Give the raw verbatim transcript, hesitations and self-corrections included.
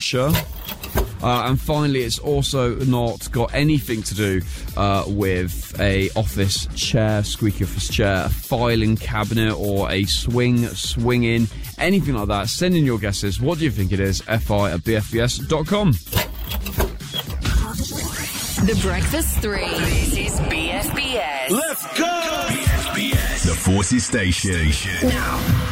furniture. Uh, and finally, it's also not got anything to do uh, with a office chair, squeaky office chair, a filing cabinet, or a swing, swing-in, anything like that. Send in your guesses. What do you think it is? Fi at b f b s dot com. The Breakfast Three. This is B F B S. Let's go! B F B S, the Forces Station. Now.